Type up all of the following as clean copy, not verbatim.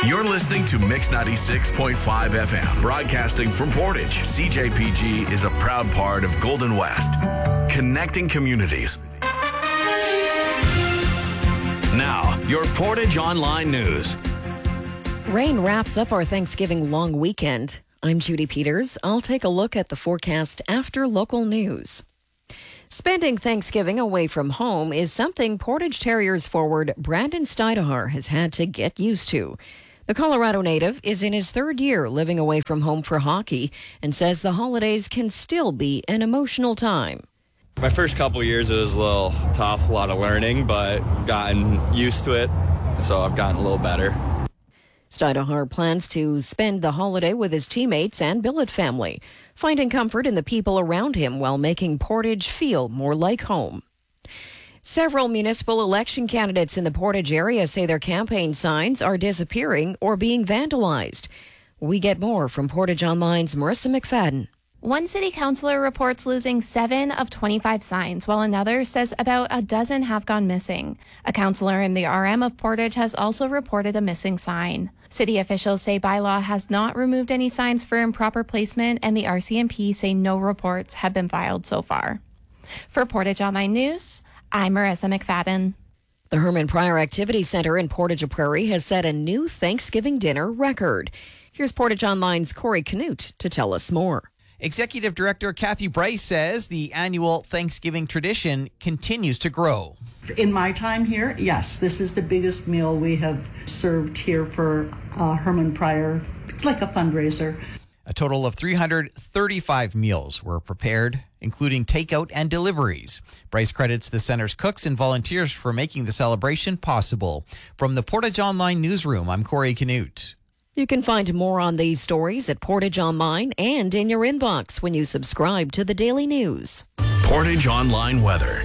You're listening to Mix 96.5 FM, broadcasting from Portage. CJPG is a proud part of Golden West, connecting communities. Now, your Portage Online News. Rain wraps up our Thanksgiving long weekend. I'm Judy Peters. I'll take a look at the forecast after local news. Spending Thanksgiving away from home is something Portage Terriers forward Brandon Steidaher has had to get used to. The Colorado native is in his third year living away from home for hockey and says the holidays can still be an emotional time. My first couple years, it was a little tough, a lot of learning, but gotten used to it, so I've gotten a little better. Steidaher plans to spend the holiday with his teammates and billet family, finding comfort in the people around him while making Portage feel more like home. Several municipal election candidates in the Portage area say their campaign signs are disappearing or being vandalized. We get more from Portage Online's Marissa McFadden. One city councilor reports losing 7 of 25 signs, while another says about a dozen have gone missing. A councilor in the RM of Portage has also reported a missing sign. City officials say bylaw has not removed any signs for improper placement, and the RCMP say no reports have been filed so far. For Portage Online News, I'm Marissa McFadden. The Herman Pryor Activity Center in Portage Prairie has set a new Thanksgiving dinner record. Here's Portage Online's Corey Canute to tell us more. Executive Director Kathy Bryce says the annual Thanksgiving tradition continues to grow. In my time here, yes, this is the biggest meal we have served here for Herman Pryor. It's like a fundraiser. A total of 335 meals were prepared, including takeout and deliveries. Bryce credits the center's cooks and volunteers for making the celebration possible. From the Portage Online newsroom, I'm Corey Canute. You can find more on these stories at Portage Online and in your inbox when you subscribe to the Daily News. Portage Online weather.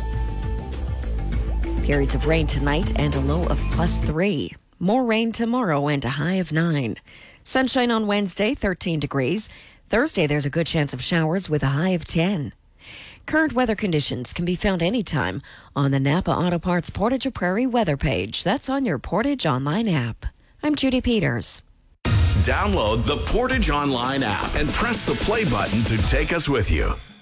Periods of rain tonight and a low of +3. More rain tomorrow and a high of 9. Sunshine on Wednesday, 13 degrees. Thursday, there's a good chance of showers with a high of 10. Current weather conditions can be found anytime on the Napa Auto Parts Portage Prairie weather page. That's on your Portage Online app. I'm Judy Peters. Download the Portage Online app and press the play button to take us with you.